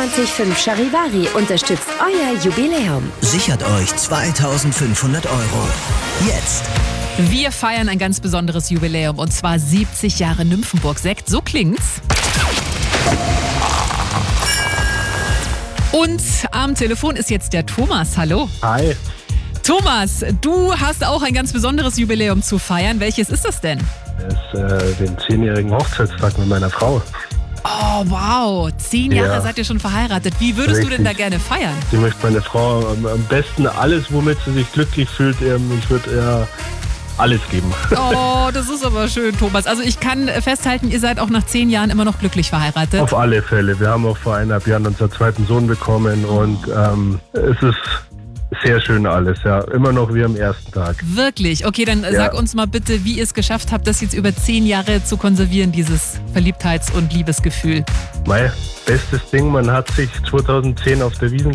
94,5 Charivari unterstützt euer Jubiläum. Sichert euch 2.500 €. Jetzt. Wir feiern ein ganz besonderes Jubiläum und zwar 70 Jahre Nymphenburg-Sekt. So klingt's. Und am Telefon ist jetzt der Thomas. Hallo. Hi. Thomas, du hast auch ein ganz besonderes Jubiläum zu feiern. Welches ist das denn? Das ist den 10-jährigen Hochzeitstag mit meiner Frau. Oh, wow. 10 Jahre seid ihr schon verheiratet. Wie würdest du denn da gerne feiern? Ich möchte meine Frau am besten alles, womit sie sich glücklich fühlt. Ich würde ihr alles geben. Oh, das ist aber schön, Thomas. Also ich kann festhalten, ihr seid auch nach 10 Jahren immer noch glücklich verheiratet. Auf alle Fälle. Wir haben auch vor 1,5 Jahren unseren zweiten Sohn bekommen und es ist sehr schön alles, ja. Immer noch wie am ersten Tag. Wirklich? Okay, dann sag uns mal bitte, wie ihr es geschafft habt, das jetzt über 10 Jahre zu konservieren, dieses Verliebtheits- und Liebesgefühl. Mein bestes Ding, man hat sich 2010 auf der Wiesn